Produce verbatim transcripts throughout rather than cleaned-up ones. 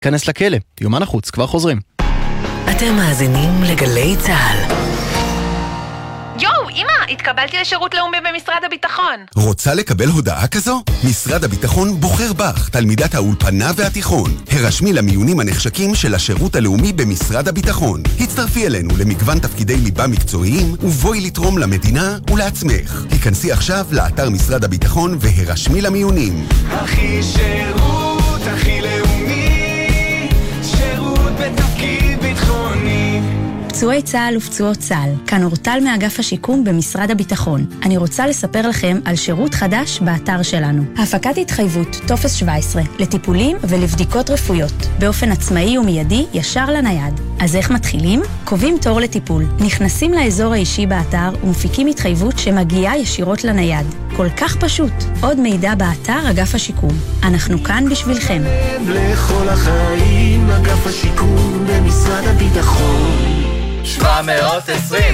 כנס לכלא. יומן החוץ, כבר חוזרים. אתם מאזינים לגלי צהל. יואו, אמא, התקבלתי לשירות לאומי במשרד הביטחון. רוצה לקבל הודעה כזו? משרד הביטחון בוחר בך, תלמידת האולפנה והתיכון. הרשמי למיונים הנחשקים של השירות הלאומי במשרד הביטחון. הצטרפי אלינו למגוון תפקידי ליבה מקצועיים, ובואי לתרום למדינה ולעצמך. היכנסי עכשיו לאתר משרד הביטחון והרשמי למיונים. הכי שירות, הכי לאומי, שירות בתפקיד ביטחוני. פצועי צה"ל ופצועות צה"ל, כאן אורטל מאגף השיקום במשרד הביטחון. אני רוצה לספר לכם על שירות חדש באתר שלנו. הפקת התחייבות, טופס שבע עשרה, לטיפולים ולבדיקות רפואיות, באופן עצמאי ומיידי ישר לנייד. אז איך מתחילים? קובעים תור לטיפול, נכנסים לאזור האישי באתר ומפיקים התחייבות שמגיעה ישירות לנייד. כל כך פשוט. עוד מידע באתר אגף השיקום. אנחנו כאן בשבילכם. לכל החיים, אגף השיקום במשרד הביטחון. שבע מאות ועשרים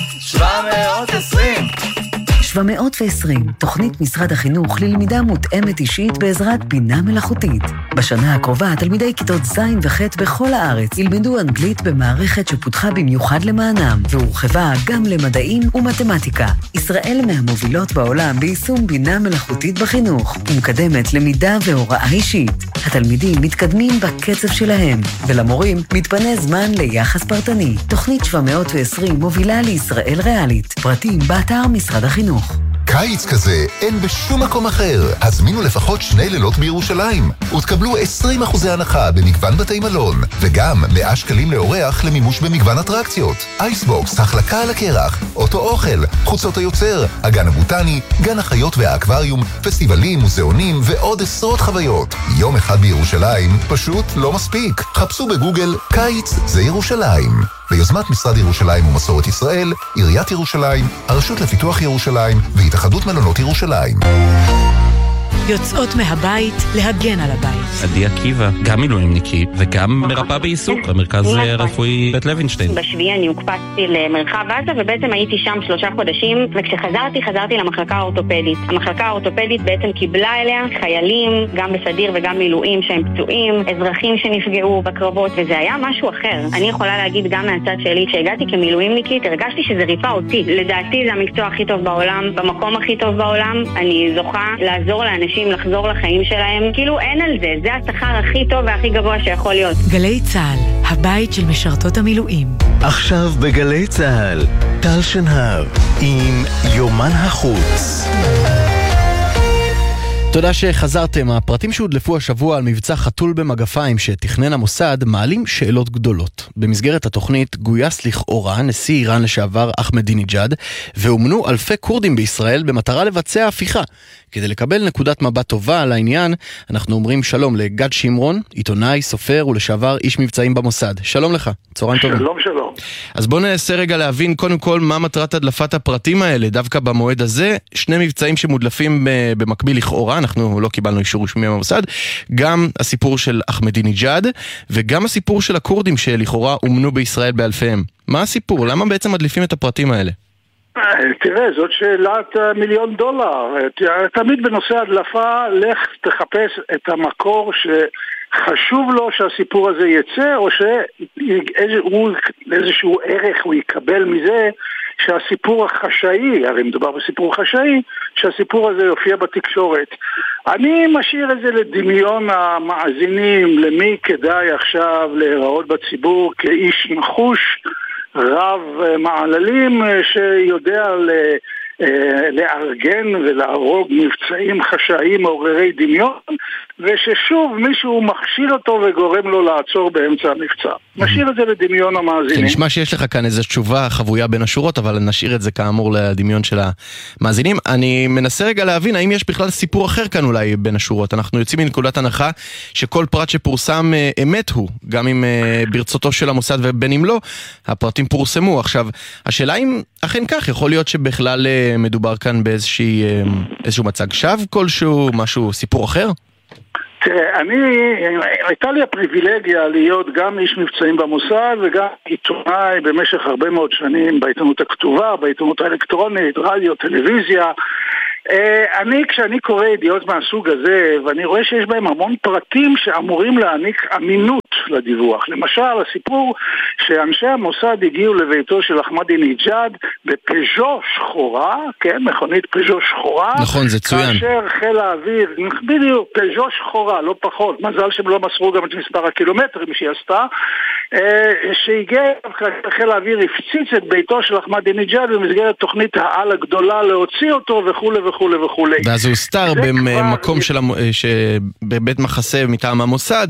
שבע מאות ועשרים שבע מאות ועשרים, תוכנית משרד החינוך ללמידה מותאמת אישית בעזרת בינה מלאכותית. בשנה הקרובה, תלמידי כיתות ז' וח' בכל הארץ ילמדו אנגלית במערכת שפותחה במיוחד למענם, והורחבה גם למדעים ומתמטיקה. ישראל מהמובילות בעולם ביישום בינה מלאכותית בחינוך, ומקדמת למידה והוראה אישית. התלמידים מתקדמים בקצב שלהם, ולמורים מתפנה זמן ליחס פרטני. תוכנית שבע מאות ועשרים מובילה לישראל ריאלית. פרטים באתר משרד החינוך. קיץ כזה אין בשום מקום אחר. הזמינו לפחות שני לילות בירושלים ותקבלו עשרים אחוז הנחה במגוון בתי מלון, וגם מאה שקלים לאורח למימוש במגוון אטרקציות. אייסבוקס, החלקה על הקרח, אוטו אוכל, חוצות היוצר, הגן הבוטני, גן החיות והאקווריום, פסטיבלים, מוזיאונים ועוד עשרות חוויות. יום אחד בירושלים פשוט לא מספיק. חפשו בגוגל קיץ זה ירושלים. ביוזמת משרד ירושלים ומסורת ישראל, עיריית ירושלים, הרשות לפיתוח ירושלים והתאחדות מלונות ירושלים. יוצאות מהבית להגן על הבית. עדי עקיבא, גם מילואימניקית וגם מרפאה בעיסוק במרכז הרפואי בית לוינשטיין. בשביעי אני הוקפצתי למרחב עזה ובעצם הייתי שם שלושה חודשים, וכשחזרתי חזרתי למחלקה האורתופדית. המחלקה האורתופדית בעצם קיבלה אליה חיילים, גם בסדיר וגם מילואים שהם פצועים, אזרחים שנפגעו בקרבות, וזה היה משהו אחר. אני יכולה להגיד גם מהצד שלי, כשהגעתי כמילואימניקית הרגשתי שזה ריפה אותי. לדעתי זה המקצוע הכי טוב בעולם, במקום הכי טוב בעולם. אני זוכה לעזור לאנשים לחזור לחיים שלהם, כאילו אין על זה, זה השכר הכי טוב והכי גבוה שיכול להיות. גלי צהל, הבית של משרתות המילואים. עכשיו בגלי צהל, טל שנהב עם יומן החוץ. תודה שחזרתם. הפרטים שהודלפו השבוע על מבצע חתול במגפיים שתכנן המוסד מעלים שאלות גדולות. במסגרת התוכנית גויס לכאורה נשיא איראן לשעבר אחמדינג'אד, ואומנו אלפי קורדים בישראל במטרה לבצע הפיכה. כדי לקבל נקודת מבט טובה על העניין, אנחנו אומרים שלום לגד שמרון, עיתונאי, סופר ולשעבר איש מבצעים במוסד. שלום לך, צהריים טובים. שלום שלום. אז בוא ננסה רגע להבין קודם כל מה מטרת הדלפת הפרטים האלה, דווקא במועד הזה. שני מבצעים שמודלפים במקביל לכאורה, אנחנו לא קיבלנו אישור רשמי מהמוסד, גם הסיפור של אחמדינג'אד וגם הסיפור של הקורדים שלכאורה אומנו בישראל באלפיהם. מה הסיפור? למה בעצם מדליפים את הפרטים האלה? תראה, זאת שאלת מיליון דולר. תמיד בנושא הדלפה, לך תחפש את המקור שחשוב לו שהסיפור הזה יצא, או שאיזשהו ערך הוא יקבל מזה שהסיפור החשאי, הרי מדובר בסיפור חשאי, שהסיפור הזה יופיע בתקשורת. אני משאיר את זה לדמיון המאזינים, למי כדאי עכשיו להיראות בציבור כאיש נחוש, רב מעללים שיודע לארגן ולהרוג מבצעים חשאיים מעוררי דמיון, וששוב מישהו מכשיל אותו וגורם לו לעצור באמצע המבצע. משאיר את זה לדמיון המאזינים. נשמע שיש לך כאן איזו תשובה חבויה בין השורות, אבל נשאיר את זה כאמור לדמיון של המאזינים. אני מנסה רגע להבין האם יש בכלל סיפור אחר כאן אולי בין השורות. אנחנו יוצאים מנקודת הנחה שכל פרט שפורסם אמת הוא, גם אם ברצותו של המוסד ובין אם לא, הפרטים פורסמו. עכשיו, השאלה אם אכן כך, יכול להיות שבכלל מדובר כאן באיזשהו מצג שווא כלשהו, משהו, סיפור אחר? תראה, אני, הייתה לי הפריבילגיה להיות גם איש מבצעים במוסד וגם עיתונאי במשך הרבה מאוד שנים בעיתונות הכתובה, בעיתונות האלקטרונית, רדיו, טלוויזיה. אני, כשאני קורא ידיעות מהסוג הזה, ואני רואה שיש בהם המון פרטים שאמורים להעניק אמינות לדיווח. למשל, הסיפור שאנשי המוסד הגיעו לביתו של אחמדינג'אד בפז'ו שחורה, כן, מכונית פז'ו שחורה. נכון, זה צוין. כאשר חיל האוויר, בדיוק, פז'ו שחורה, לא פחות, מזל שהם לא מסרו גם את מספר הקילומטרים שהיא עשתה, שהגיע חיל האוויר הפציץ את ביתו של אחמדינג'אד במסגרת תוכנית העל הגדולה להוציא אותו וכו' וכו' וכו'. ואז הוא סתר במקום של בבית מחסה מטעם המוסד,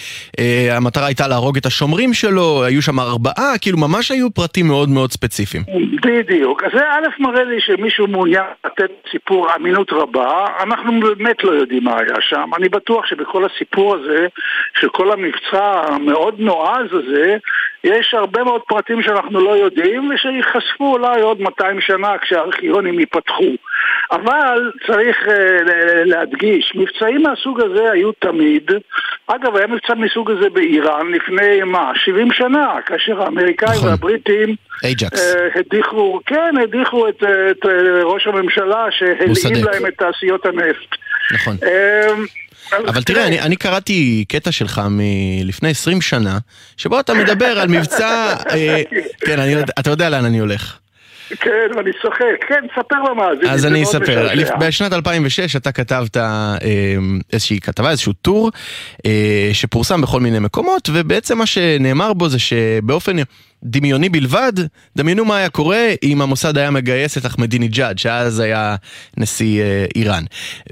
והמטרה הייתה להרוג את השומרים שלו, היו שם ארבעה, כאילו ממש היו פרטים מאוד מאוד ספציפיים. בדיוק, אז זה א' מראה לי שמישהו מעוניין לתת סיפור אמינות רבה, אנחנו באמת לא יודעים מה היה שם, אני בטוח שבכל הסיפור הזה, שכל המבצע המאוד נועז הזה, יש הרבה מאוד פרטים שאנחנו לא יודעים, ושיחשפו אולי עוד מאתיים שנה כשהארכיונים ייפתחו. אבל צריך uh, להדגיש, מבצעים מהסוג הזה היו תמיד. אגב, היה מבצע מסוג הזה באיראן לפני מה? שבעים שנה, כאשר האמריקאים נכון. והבריטים uh, הדיחו, כן, הדיחו את, את, את ראש הממשלה שהלאים להם את תעשיות הנפט. נכון. Uh, אבל תראה, אני, אני קראתי קטע שלך מלפני עשרים שנה, שבו אתה מדבר על מבצע, אה, כן, אני, אתה יודע לאן אני הולך. כן, ואני צוחק, כן, ספר למאזינים. אז אני אספר, בשנת אלפיים ושש אתה כתבת אה, איזושהי כתבה, איזשהו טור, אה, שפורסם בכל מיני מקומות, ובעצם מה שנאמר בו זה שבאופן דמיוני בלבד, דמיינו מה היה קורה אם המוסד היה מגייס את אחמדינג'אד, שאז היה נשיא אה, איראן.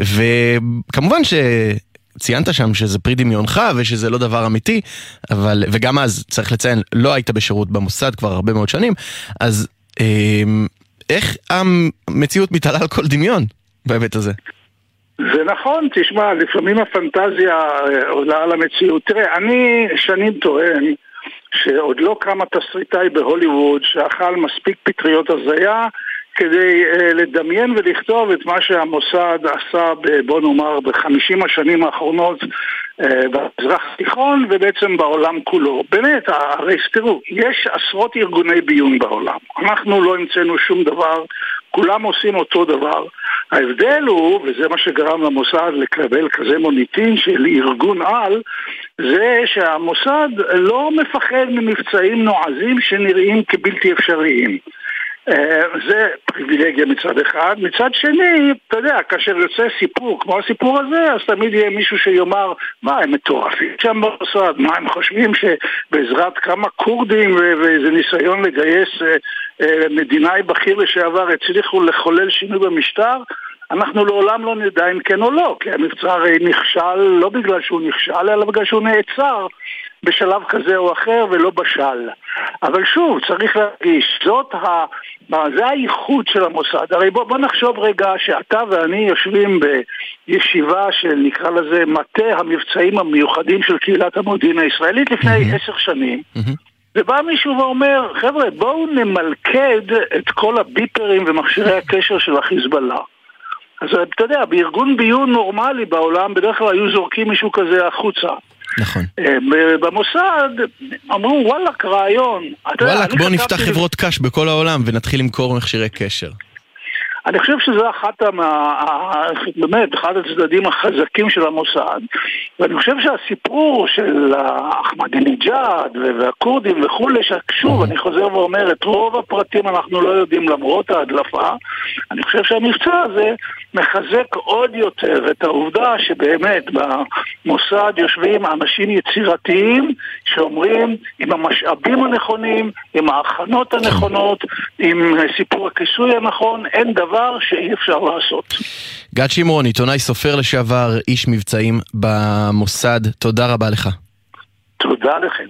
וכמובן ש... ציינת שם שזה פרי דמיונך ושזה לא דבר אמיתי, אבל, וגם אז צריך לציין, לא היית בשירות במוסד כבר הרבה מאוד שנים, אז אה, איך המציאות מתעלה על כל דמיון בהיבט הזה? זה נכון, תשמע, לפעמים הפנטזיה עולה על המציאות. תראה, אני שנים טוען שעוד לא קם התסריטאי בהוליווד שאכל מספיק פטריות הזיה כדי uh, לדמיין ולכתוב את מה שהמוסד עשה, ב, בוא נאמר, בחמישים השנים האחרונות uh, במזרח התיכון ובעצם בעולם כולו. באמת, הרי תראו, יש עשרות ארגוני ביון בעולם. אנחנו לא המצאנו שום דבר, כולם עושים אותו דבר. ההבדל הוא, וזה מה שגרם למוסד לקבל כזה מוניטין של ארגון על, זה שהמוסד לא מפחד ממבצעים נועזים שנראים כבלתי אפשריים. זה פריבילגיה מצד אחד. מצד שני, אתה יודע, כאשר יוצא סיפור כמו הסיפור הזה, אז תמיד יהיה מישהו שיאמר, מה, הם מטורפים שם במוסד, מה, הם חושבים שבעזרת כמה קורדים ואיזה ניסיון לגייס מדינאי בכיר לשעבר הצליחו לחולל שינוי במשטר? אנחנו לעולם לא נדע אם כן או לא, כי המבצע הרי נכשל לא בגלל שהוא נכשל, אלא בגלל שהוא נעצר בשלב כזה או אחר ולא בשל. אבל שוב, צריך להגיש, זאת ה... זה הייחוד של המוסד. הרי בוא, בוא נחשוב רגע שאתה ואני יושבים בישיבה של, נקרא לזה, מטה המבצעים המיוחדים של קהילת המודיעין הישראלית לפני עשר שנים. ובא מישהו ואומר, חבר'ה, בואו נמלכד את כל הביפרים ומכשירי הקשר של החיזבאללה. אז אתה יודע, בארגון ביון נורמלי בעולם, בדרך כלל היו זורקים מישהו כזה החוצה. נכון. במוסד אמרו, וואלק, רעיון. וואלק, בוא נפתח חברות קש בכל העולם ונתחיל למכור מכשירי קשר. אני חושב שזה אחת מה, באמת, אחד הצדדים החזקים של המוסד, ואני חושב שהסיפור של אחמדינג'אד והקורדים וכולי, ששוב, אני חוזר ואומר, את רוב הפרטים אנחנו לא יודעים למרות ההדלפה, אני חושב שהמבצע הזה מחזק עוד יותר את העובדה שבאמת במוסד יושבים אנשים יצירתיים שאומרים עם המשאבים הנכונים, עם ההכנות הנכונות, עם סיפור הכיסוי הנכון, אין דבר שאי אפשר לעשות. גד שמרון, עיתונאי סופר לשעבר, איש מבצעים במוסד, תודה רבה לך. תודה לכם.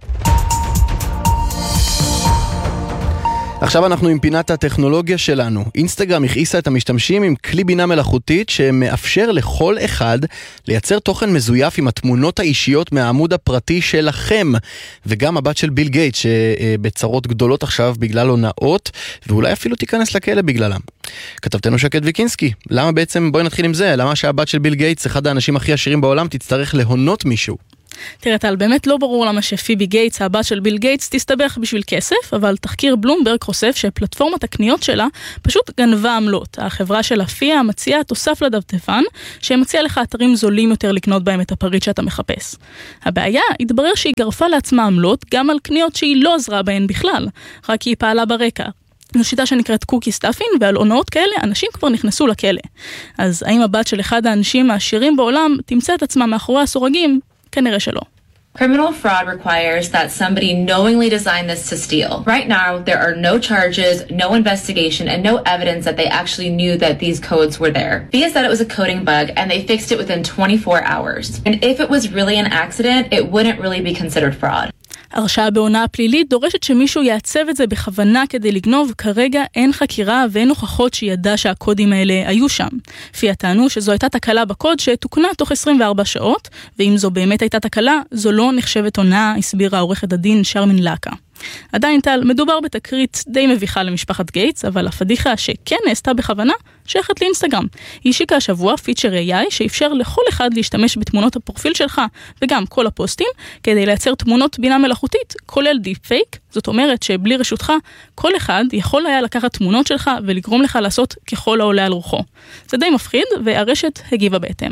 עכשיו אנחנו עם פינת הטכנולוגיה שלנו. אינסטגרם הכעיסה את המשתמשים עם כלי בינה מלאכותית שמאפשר לכל אחד לייצר תוכן מזויף עם התמונות האישיות מהעמוד הפרטי שלכם. וגם הבת של ביל גייט שבצרות גדולות עכשיו בגלל הונאות, ואולי אפילו תיכנס לכלא בגללם. כתבתנו שקד ויקינסקי, למה בעצם, בואי נתחיל עם זה, למה שהבת של ביל גייט, אחד האנשים הכי עשירים בעולם, תצטרך להונות מישהו? תראה, טל, באמת לא ברור למה שפיבי גייטס, הבת של ביל גייטס, תסתבך בשביל כסף, אבל תחקיר בלומברג חושף שפלטפורמת הקניות שלה פשוט גנבה עמלות. החברה של אפיה מציעה תוסף לדפדפן, שמציע לך אתרים זולים יותר לקנות בהם את הפריט שאתה מחפש. הבעיה, התברר שהיא גרפה לעצמה עמלות גם על קניות שהיא לא עזרה בהן בכלל, רק היא פעלה ברקע. זו שיטה שנקראת קוקי סטאפין, ועל עונות כאלה אנשים כבר נכנסו לכלא. אז האם הבת של אחד האנשים העשירים בעולם תמצא את עצמה מאחורי הסורגים? כנראה שלא. Criminal fraud requires that somebody knowingly design this to steal. Right now, there are no charges, no investigation, and no evidence that they actually knew that these codes were there. Via said it was a coding bug, and they fixed it within twenty-four hours. And if it was really an accident, it wouldn't really be considered fraud. הרשעה בעונה הפלילית דורשת שמישהו יעצב את זה בכוונה כדי לגנוב. כרגע אין חקירה ואין הוכחות שידע שהקודים האלה היו שם. פיה טענו שזו הייתה תקלה בקוד שתוקנה תוך עשרים וארבע שעות, ואם זו באמת הייתה תקלה, זו לא נחשבת עונה, הסבירה עורכת הדין שרמן לקה. עדיין טל, מדובר בתקרית די מביכה למשפחת גייטס, אבל הפדיחה שכן נעשתה בכוונה שייכת לאינסטגרם. היא השיקה השבוע פיצ'ר איי איי שאפשר לכל אחד להשתמש בתמונות הפרופיל שלך וגם כל הפוסטים כדי לייצר תמונות בינה מלאכותית, כולל דיפ פייק. זאת אומרת שבלי רשותך כל אחד יכול היה לקחת תמונות שלך ולגרום לך לעשות ככל העולה על רוחו. זה די מפחיד והרשת הגיבה בהתאם.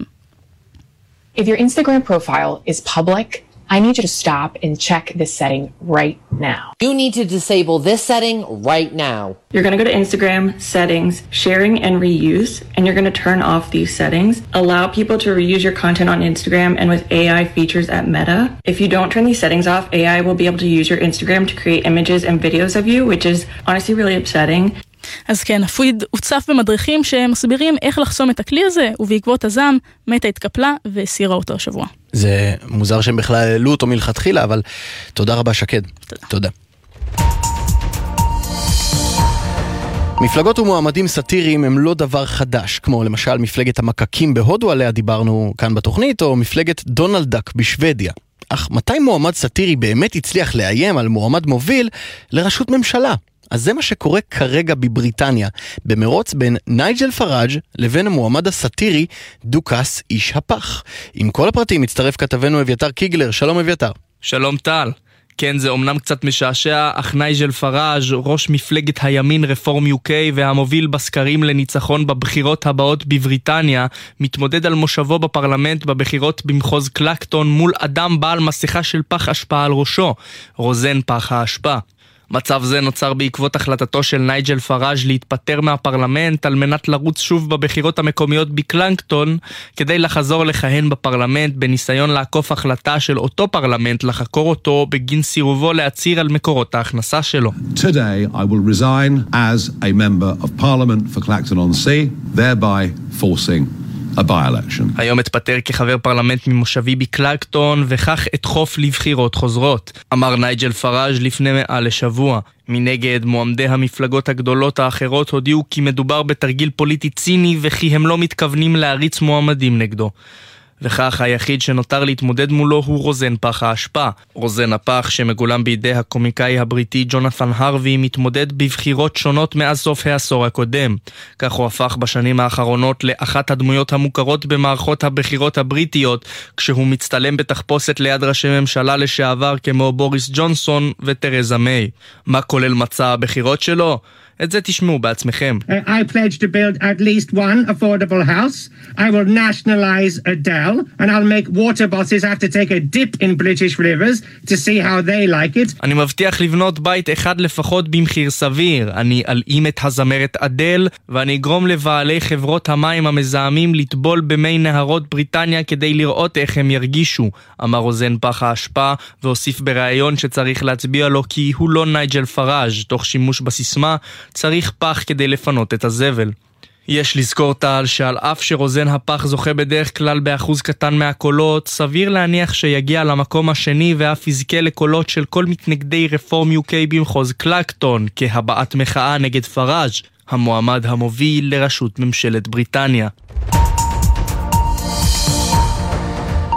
If your Instagram profile is public, I need you to stop and check this setting right now. You need to disable this setting right now. You're going to go to Instagram, settings, sharing and reuse, and you're going to turn off these settings. Allow people to reuse your content on Instagram and with A I features at Meta. If you don't turn these settings off, A I will be able to use your Instagram to create images and videos of you, which is honestly really upsetting. אז כן, הפיד הוצף במדריכים שמסבירים איך לחסום את הכלי הזה, ובעקבות הזעם מתה התקפלה והסירה אותו השבוע. זה מוזר שהם בכלל העלו אותו מלכתחילה, אבל תודה רבה שקד. תודה. תודה. מפלגות ומועמדים סאטיריים הם לא דבר חדש, כמו למשל מפלגת המקקים בהודו עליה דיברנו כאן בתוכנית, או מפלגת דונלד דאק בשוודיה. אך מתי מועמד סאטירי באמת הצליח לאיים על מועמד מוביל לראשות ממשלה? אז זה מה שקורה כרגע בבריטניה, במרוץ בין נייג'ל פראג' לבין המועמד הסאטירי דוקאס איש הפח. עם כל הפרטים מצטרף כתבנו אביתר קיגלר. שלום אביתר. שלום טל. כן, זה אומנם קצת משעשע, אך נייג'ל פראג', ראש מפלגת הימין רפורם יו קיי והמוביל בסקרים לניצחון בבחירות הבאות בבריטניה, מתמודד על מושבו בפרלמנט בבחירות במחוז קלקטון מול אדם בעל מסכה של פח אשפה על ראשו, רוזן פח האשפה. מצב זה נוצר בעקבות החלטתו של נייג'ל פראג' להתפטר מהפרלמנט על מנת לרוץ שוב בבחירות המקומיות בקלקטון כדי לחזור לכהן בפרלמנט בניסיון לעקוף החלטה של אותו פרלמנט לחקור אותו בגין סירובו להצהיר על מקורות ההכנסה שלו. Today I will resign as a member of parliament for Clacton-on-Sea, thereby forcing a by-election. היום התפטר כחבר פרלמנט ממושבי בקלקטון וכך אדחוף לבחירות חוזרות, אמר נייג'ל פראג' לפני מעל לשבוע. מנגד, מועמדי המפלגות הגדולות האחרות הודיעו כי מדובר בתרגיל פוליטי ציני וכי הם לא מתכוונים להריץ מועמדים נגדו. וכך היחיד שנותר להתמודד מולו הוא רוזן פח האשפה. רוזן הפח שמגולם בידי הקומיקאי הבריטי ג'ונת'ן הרווי מתמודד בבחירות שונות מאז סוף העשור הקודם. כך הוא הפך בשנים האחרונות לאחת הדמויות המוכרות במערכות הבחירות הבריטיות, כשהוא מצטלם בתחפושת ליד ראשי ממשלה לשעבר כמו בוריס ג'ונסון וטרזה מיי. מה כולל מצע הבחירות שלו? את זה תשמעו בעצמכם. I pledge to build at least one affordable house. I will nationalize Adele and I'll make water bosses have to take a dip in British rivers to see how they like it. אני מבטיח לבנות בית אחד לפחות במחיר סביר. אני אלאים את הזמרת אדל ואני אגרום לבעלי חברות המים המזהמים לטבול במי נהרות בריטניה כדי לראות איך הם ירגישו, אמר רוזן פח האשפה, והוסיף בראיון שצריך להצביע לו כי הוא לא נייג'ל פראג', תוך שימוש בסיסמה צריך פח כדי לפנות את הזבל. יש לזכור טל שעל אף שרוזן הפח זוכה בדרך כלל באחוז קטן מהקולות, סביר להניח שיגיע למקום השני ואף יזכה לקולות של כל מתנגדי רפורם יו קיי במחוז קלקטון, כהבעת מחאה נגד פראג', המועמד המוביל לראשות ממשלת בריטניה.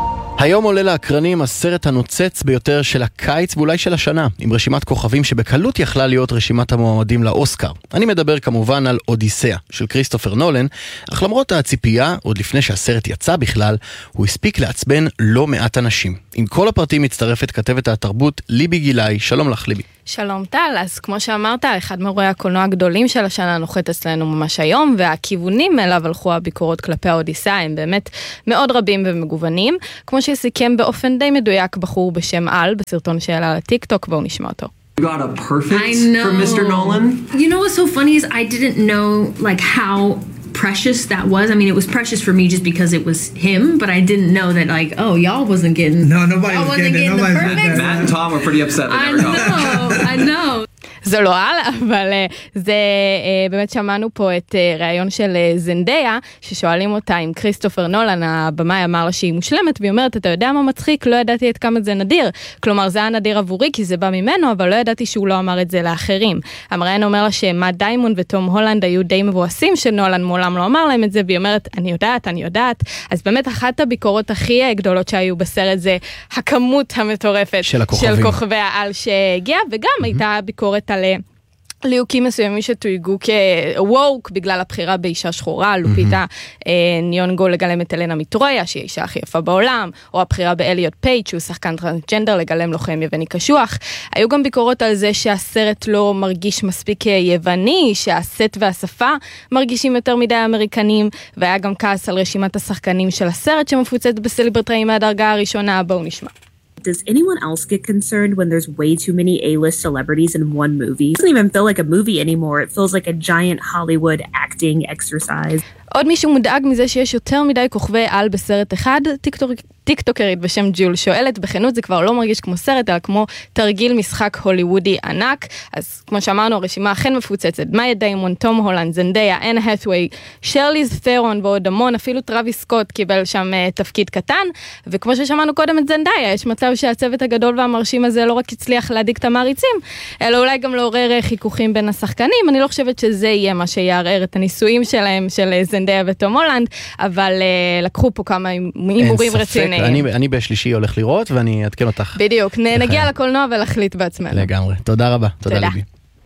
היום עולה לאקרנים הסרט הנוצץ ביותר של הקיץ ואולי של השנה, עם רשימת כוכבים שבקלות יכלה להיות רשימת המועמדים לאוסקר. אני מדבר כמובן על אודיסאה של כריסטופר נולן, אך למרות הציפייה, עוד לפני שהסרט יצא בכלל, הוא הספיק לעצבן לא מעט אנשים. עם כל הפרטים מצטרפת כתבת התרבות ליבי גילאי. שלום לך ליבי. שלום טל, אז כמו שאמרת, אחד מאירועי הקולנוע הגדולים של השנה נוחת אצלנו ממש היום, והכיוונים אליו הלכו הביקורות כלפי האודיסאה הם באמת מאוד רבים ומגוונים, כמו שסיכם באופן די מדויק בחור בשם אל, בסרטון שהעלה לטיק-טוק, בואו נשמע אותו. You got a perfect from Mister Nolan? You know what's so funny is I didn't know like how precious that was. I mean, it was precious for me just because it was him, but I didn't know that like, oh, y'all wasn't getting. No, nobody was wasn't getting, getting getting the perfect. Matt and Tom were pretty upset. They I never know, got I know. זה לא על, אבל זה באמת שמענו פה את ראיון של זנדיה, ששואלים אותה עם כריסטופר נולן, הבמאי אמר לה שהיא מושלמת, והיא אומרת, אתה יודע מה מצחיק? לא ידעתי את כמה זה נדיר. כלומר, זה היה נדיר עבורי, כי זה בא ממנו, אבל לא ידעתי שהוא לא אמר את זה לאחרים. המראיין אומר לה שמאט דיימון ותום הולנד היו די מבואסים, שנולן מעולם לא אמר להם את זה, והיא אומרת, אני יודעת, אני יודעת. אז באמת אחת הביקורות הכי גדולות שהיו בסרט זה הכמות המטורפת של, של כוכבי העל שהגיע, וגם mm-hmm. הייתה ביקורת על ליהוקים מסוימים שתויגו כווק בגלל הבחירה באישה שחורה, לופיטה ניונגו לגלם את אלנה מטרויה, שהיא האישה הכי יפה בעולם, או הבחירה באליוט פייג' שהוא שחקן טרנסג'נדר לגלם לוחם יווני קשוח. היו גם ביקורות על זה שהסרט לא מרגיש מספיק יווני, שהסט והשפה מרגישים יותר מדי אמריקנים, והיה גם כעס על רשימת השחקנים של הסרט שמפוצץ בסלבריטאים מהדרגה הראשונה. בואו נשמע. Does anyone else get concerned when there's way too many A-list celebrities in one movie? It doesn't even feel like a movie anymore. It feels like a giant Hollywood acting exercise. עוד מישהו מודאג מזה שיש יותר מדי כוכבי על בסרט אחד? טיקטוק, טיקטוקרית בשם ג'ול שואלת, בכנות זה כבר לא מרגיש כמו סרט, אלא כמו תרגיל משחק הוליוודי ענק. אז כמו שאמרנו, הרשימה אכן מפוצצת. מאט דיימון, תום הולנד, זנדיה, אן האת'ווי, שרליז ת'רון ועוד המון, אפילו טראביס סקוט קיבל שם uh, תפקיד קטן. וכמו ששמענו קודם את זנדיה, יש מצב שהצוות הגדול והמרשים הזה לא רק הצליח להדיק את המעריצים, אלא אולי גם לעורר חיכוכים בין השחקנים. אני לא חושבת שזה יהיה מה שיערער את הניסויים שלהם, של זנדיה ותום הולנד, אבל uh, לקחו פה כמה הימורים רציניים. אני, אני בשלישי הולך לראות ואני אעדכן אותך. בדיוק, נגיע לקולנוע ולהחליט בעצמנו. לגמרי. תודה רבה. תודה, תודה. ליבי.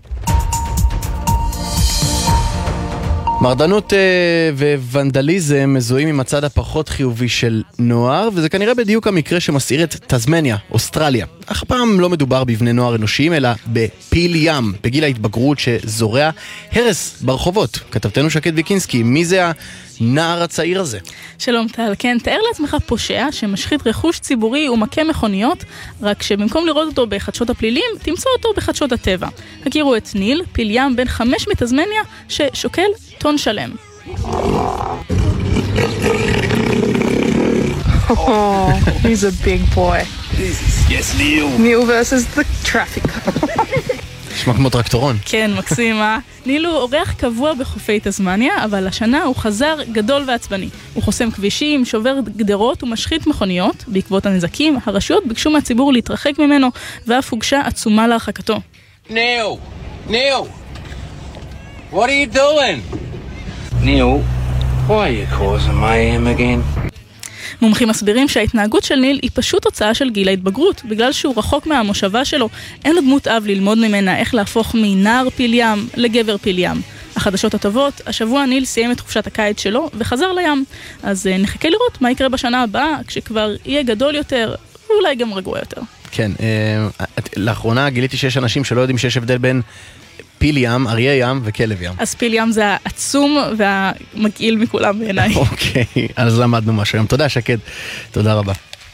מרדנות וונדליזם מזוהים עם הצד הפחות חיובי של נוער, וזה כנראה בדיוק המקרה שמסעיר את טזמניה, אוסטרליה. אך פעם לא מדובר בבני נוער אנושיים, אלא בפיל ים, בגיל ההתבגרות שזורע הרס ברחובות. כתבתנו שקד ויקינסקי, מי זה הנער הצעיר הזה? שלום טל, כן, תאר לעצמך פושע שמשחית רכוש ציבורי ומכה מכוניות, רק שבמקום לראות אותו בחדשות הפלילים, תמצא אותו בחדשות הטבע. הכירו את ניל, פיל ים בן חמש מטזמניה, ששוקל טון שלם. Oh, he's a big boy. Yes, Neil. Neil versus the traffic. נשמע כמו טרקטורון. כן, מקסימה. ניל הוא אורח קבוע בחופי תזמניה, אבל השנה הוא חזר גדול ועצבני. הוא חוסם כבישים, שובר גדרות ומשחית מכוניות. בעקבות הנזקים, הרשויות ביקשו מהציבור להתרחק ממנו, ואף הוגשה עצומה להרחקתו. ניל! ניל! What are you doing? Neil, why are you causing my aim again? מומחים מסבירים שההתנהגות של ניל היא פשוט תוצאה של גיל ההתבגרות, בגלל שהוא רחוק מהמושבה שלו, אין לו דמות אב ללמוד ממנה איך להפוך מנער פיל ים לגבר פיל ים. החדשות הטובות, השבוע ניל סיים את חופשת הקיץ שלו וחזר לים. אז נחכה לראות מה יקרה בשנה הבאה, כשכבר יהיה גדול יותר, ואולי גם רגוע יותר. כן, לאחרונה גיליתי שיש אנשים שלא יודעים שיש הבדל בין פיל ים, אריה ים וכלב ים. אז פיל ים זה העצום והמגעיל מכולם בעיניי. אוקיי, אז למדנו משהו היום. תודה שקד, תודה רבה.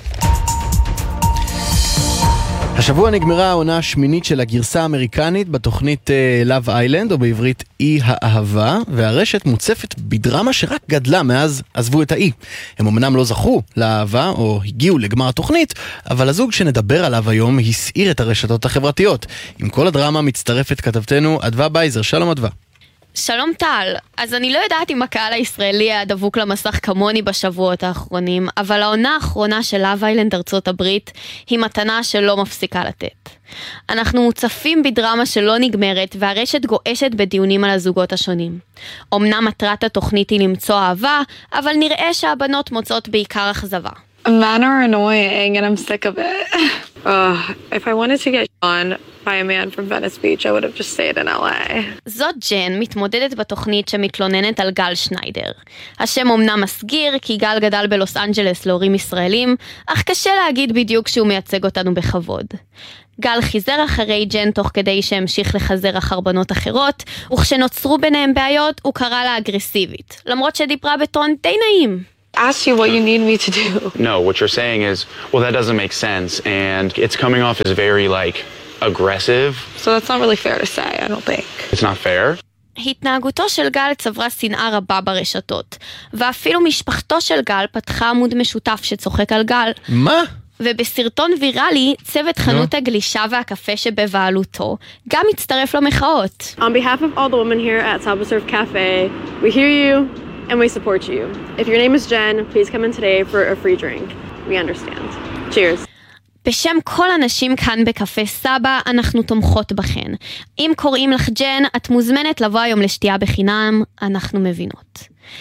השבוע נגמרה העונה השמינית של הגרסה האמריקנית בתוכנית Love Island, או בעברית אי האהבה, והרשת מוצפת בדרמה שרק גדלה מאז עזבו את האי. הם אמנם לא זכו לאהבה או הגיעו לגמר התוכנית, אבל הזוג שנדבר עליו היום הסעיר את הרשתות החברתיות. עם כל הדרמה מצטרפת כתבתנו אדווה בייזר. שלום אדווה. שלום טל, אז אני לא יודעת אם הקהל הישראלי היה דבוק למסך כמוני בשבועות האחרונים, אבל העונה האחרונה של Love Island ארצות הברית היא מתנה שלא מפסיקה לתת. אנחנו מוצפים בדרמה שלא נגמרת, והרשת גועשת בדיונים על הזוגות השונים. אמנם מטרת התוכנית היא למצוא אהבה, אבל נראה שהבנות מוצאות בעיקר אכזבה. Men are annoying and I'm sick of it. Uh, if I wanted to get on by a man from Venice Beach, I would have just stayed in L A. זאת ג'ן מתמודדת בתוכנית שמתלוננת על גל שניידר. השם אומנם מסגיר כי גל גדל בלוס אנג'לס להורים ישראלים, אך קשה להגיד בדיוק שהוא מייצג אותנו בכבוד. גל חיזר אחרי ג'ן תוך כדי שהמשיך לחזר אחר בנות אחרות, וכשנוצרו ביניהם בעיות הוא קרא לה אגרסיבית, למרות שדיברה בטון די נעים. Ask you what you need me to do. No, what you're saying is, well, that doesn't make sense, and it's coming off as very, like, aggressive. So that's not really fair to say, I don't think. It's not fair. התנהגותו של גל צברה שנאה רבה ברשתות, ואפילו משפחתו של גל פתחה עמוד משותף שצוחק על גל. מה? ובסרטון ויראלי, צוות חנות הגלישה והקפה שבבעלותו גם הצטרף למחאות. On behalf of all the women here at Saba Surf Cafe, we hear you and we support you. If your name is Jen, please come in today for a free drink. We understand. Cheers. בשם כל הנשים כאן בקפה סבא, אנחנו תומכות בכן. אם קוראים לך ג'ן, את מוזמנת לבוא היום לשתייה בחינם, אנחנו מבינות.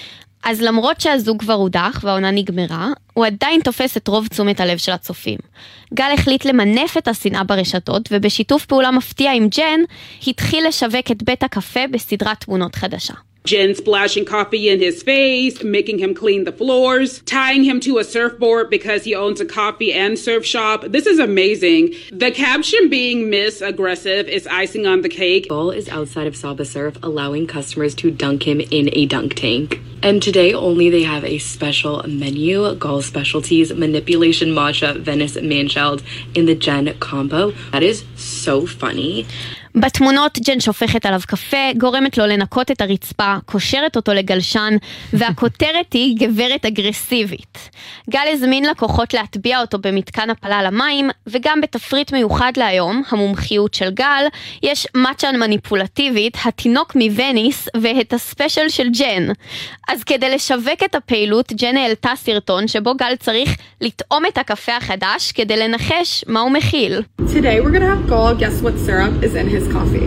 אז למרות שהזוג כבר הודח והעונה נגמרה, הוא עדיין תופס את רוב תשומת הלב של הצופים. גל החליט למנף את השנאה ברשתות, ובשיתוף פעולה מפתיע עם ג'ן, התחיל לשווק את בית הקפה בסדרת תמונות חדשה. Jen splashing coffee in his face, making him clean the floors, tying him to a surfboard because he owns a coffee and surf shop. This is amazing. The caption being Miss Aggressive is icing on the cake. Ball is outside of Saba Surf, allowing customers to dunk him in a dunk tank. And today only they have a special menu, Gall Specialties, Manipulation Matcha, Venice Manchild in the Jen combo. That is so funny. בתמונות ג'ן שופכת עליו קפה, גורמת לו לנקות את הרצפה, קושרת אותו לגלשן, והכותרת היא גברת אגרסיבית. גל הזמין לקוחות להטביע אותו במתקן הפלה למים, וגם בתפריט מיוחד להיום, המומחיות של גל, יש מאצ'ן מניפולטיבית, התינוק מווניס, ואת הספיישל של ג'ן. אז כדי לשווק את הפעילות, ג'ן העלתה סרטון שבו גל צריך לטעום את הקפה החדש, כדי לנחש מה הוא מכיל. Today we're gonna have Gall guess what syrup is in his coffee.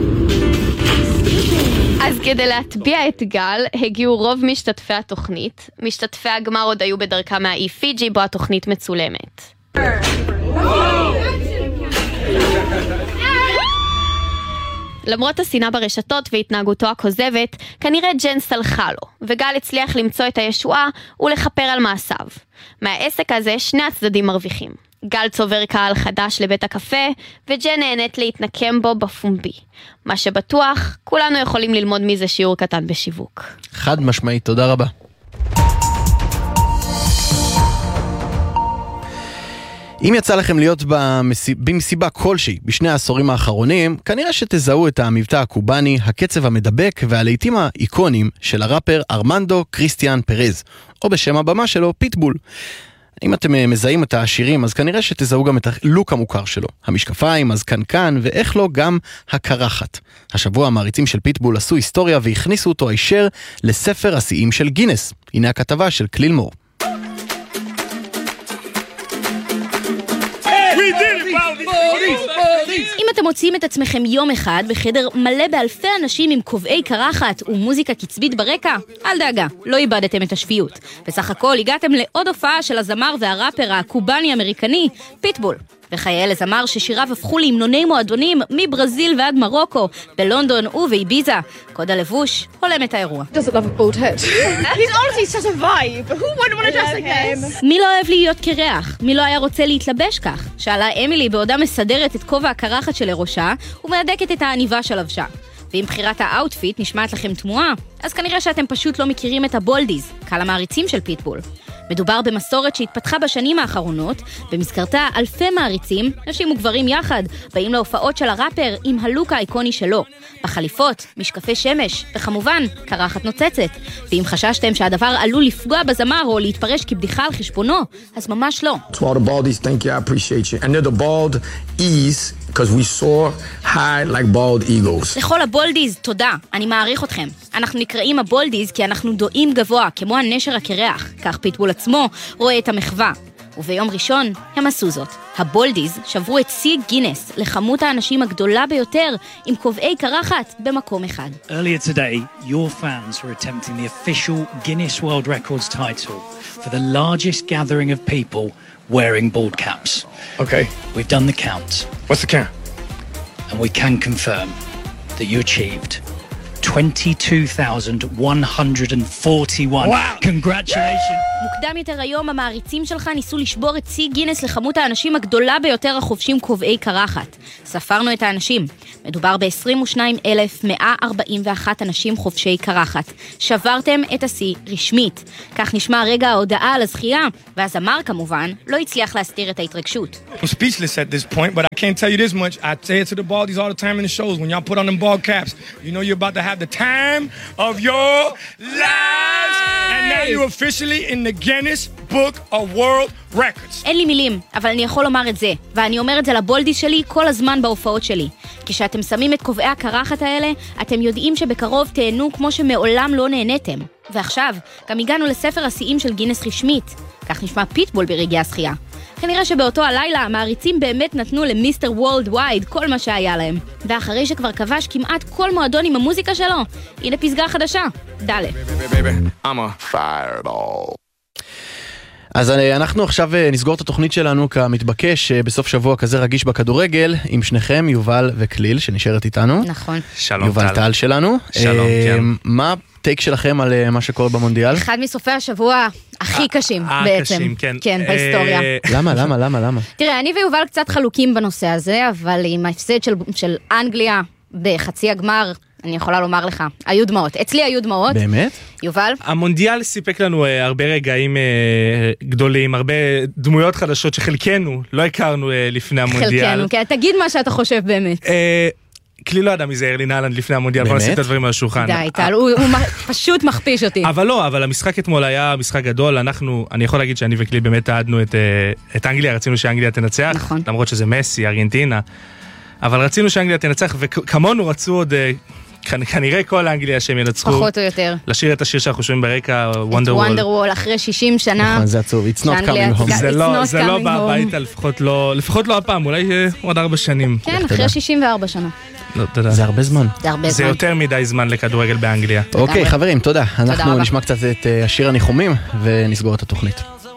אז כדי להטביע את גל, הגיעו רוב משתתפי התוכנית. משתתפי הגמר עוד היו בדרכם מהאי פיג'י, בו התוכנית מצולמת. למרות השנאה ברשתות והתנהגותו הכוזבת, כנראה ג'ן סלחה לו, וגל הצליח למצוא את הישועה ולחפר על מעשיו. מהעסק הזה שני הצדדים מרוויחים. גל צובר קהל חדש לבית הקפה, וג'ן נהנית להתנקם בו בפומבי. מה שבטוח, כולנו יכולים ללמוד מזה שיעור קטן בשיווק. חד משמעית, תודה רבה. אם יצא לכם להיות במסיבה כלשהי בשני העשורים האחרונים, כנראה שתזהו את המבטא הקובני, הקצב המדבק והלהיטים האיקונים של הראפר ארמנדו קריסטיאן פרז, או בשם הבמה שלו פיטבול. אם אתם מזהים את השירים, אז כנראה שתזהו גם את הלוק המוכר שלו. המשקפיים, אז קנקן, ואיך לא גם הקרחת. השבוע המעריצים של פיטבול עשו היסטוריה והכניסו אותו הישר לספר השיאים של גינס. הנה הכתבה של קליל מור. אם אתם מוצאים את עצמכם יום אחד בחדר מלא באלפי אנשים עם קובעי קרחת ומוזיקה קצבית ברקע, אל דאגה, לא איבדתם את השפיות. בסך הכל הגעתם לעוד הופעה של הזמר והראפר הקובני-אמריקני, פיטבול. וכיאה לזמר ששיריו הפכו להמנוני מועדונים מברזיל ועד מרוקו, בלונדון ובאיביזה. קוד הלבוש הולם את האירוע. Doesn't love a bald head. He's honestly such a vibe. Who wouldn't want to dress like this? מי לא אוהב להיות קרח? מי לא היה רוצה להתלבש כך? שאלה אמילי בעודה מסדרת את כובע הקרחת של ראשה ומהדקת את העניבה של לבשה. ואם בחירת האוטפיט נשמעת לכם תמוהה, אז כנראה שאתם פשוט לא מכירים את הבולדיז, קהל המעריצים של פיטבול. מדובר במסורת שהתפתחה בשנים האחרונות, במסגרתה אלפי מעריצים, נשים וגברים יחד, באים להופעות של הראפר עם הלוק האיקוני שלו. בחליפות, משקפי שמש, וכמובן, קרחת נוצצת. ואם חששתם שהדבר עלול לפגוע בזמר או להתפרש כבדיחה על חשבונו, אז ממש לא. To all the baldies, thank you, I appreciate you. And they're the bald ease, because we soar high like bald eagles. לכל הבולדיז, תודה, אני מעריך אתכם. אנחנו נקראים הבולדיז כי אנחנו דועים גבוה, כמו הנשר הקרח, כך פיטבול עצמו רואה את המחווה. וביום ראשון הם עשו זאת. הבולדיז שברו את שיא גינס לחמות האנשים הגדולה ביותר עם קובעי קרחת במקום אחד. Earlier today, your fans were attempting the official Guinness World Records title for the largest gathering of people wearing bald caps. Okay. We've done the count. What's the count? And we can confirm that you achieved twenty-two thousand one hundred forty-one. Wow. Congratulations. מוקדם יותר היום המעריצים שלך ניסו לשבור את שיא גינס לכמות האנשים הגדולה ביותר החובשים קובעי קרחת. ספרנו את האנשים. מדובר ב-עשרים ושניים אלף מאה ארבעים ואחת אנשים חובשי קרחת. שברתם את השיא רשמית. כך נשמע רגע ההודעה על הזכייה, והזמר כמובן לא הצליח להסתיר את ההתרגשות. I'm speechless at this point, but I can't tell you this much. I say it to the baldies all the time in the shows. When y'all put on them bald caps, you know you're about to have the time of your lives. And now you're officially in the Guinness Book of World Records. אין לי מילים, אבל אני יכול לומר את זה, ואני אומר את זה לבולדיס שלי כל הזמן בהופעות שלי. כשאתם שמים את קובעי הקרחת האלה, אתם יודעים שבקרוב תהנו כמו שמעולם לא נהניתם. ועכשיו, גם הגענו לספר השיאים של גינס רשמית. כך נשמע פיטבול ברגעי השחייה. כנראה שבאותו הלילה המעריצים באמת נתנו למיסטר וורלד ווייד כל מה שהיה להם. ואחרי שכבר כבש כמעט כל מועדון עם המוזיקה שלו, הנה פסגה חדשה, דלה. I'm a fireball. אז אנחנו עכשיו נסגור את התוכנית שלנו כמתבקש בסוף שבוע כזה רגיש בכדורגל עם שניכם, יובל וכליל שנשארת איתנו. נכון. שלום יובל טל שלנו. שלום, כן. מה טייק שלכם על מה שקורה במונדיאל? אחד מסופי השבוע הכי קשים בעצם. הקשים, כן. כן, בהיסטוריה. למה, למה, למה, למה? תראה, אני ויובל קצת חלוקים בנושא הזה, אבל עם ההפסד של, של אנגליה בחצי הגמר, אני יכולה לומר לך, היו דמעות. אצלי היו דמעות. באמת? יובל? המונדיאל סיפק לנו uh, הרבה רגעים uh, גדולים, הרבה דמויות חדשות שחלקנו לא הכרנו uh, לפני המונדיאל. חלקנו, כן. תגיד מה שאתה חושב באמת. Uh, כלי לא אדם מזה ארלין אהלנד לפני המונדיאל, בוא נשים את הדברים על השולחן. די, טל, הוא פשוט מכפיש אותי. אבל לא, אבל המשחק אתמול היה משחק גדול, אנחנו, אני יכול להגיד שאני וכלי באמת אהדנו את, את אנגליה, רצינו שאנגליה תנצח, נכון. למרות שזה מסי, ארגנטינה, אבל רצינו שאנגליה תנצח, וכמונו רצו עוד, כנראה כל האנגליה שהם ינצחו. פחות או יותר. לשיר את השיר שאנחנו שומעים ברקע, Wonder Wall. Wonder Wall, אחרי שישים שנה. נכון, זה עצוב, it's not coming home. זה לא, זה לא בא הביתה, לפחות לא, לפחות לא הפעם, אולי עוד ארבע שנים. כן, אחרי שישים וארבע שנה. זה הרבה זמן. זה הרבה זמן. זה יותר מדי זמן לכדורגל באנגליה. אוקיי, חברים, תודה. אנחנו נשמע קצת את השיר הניחומים ונסגור את התוכנית.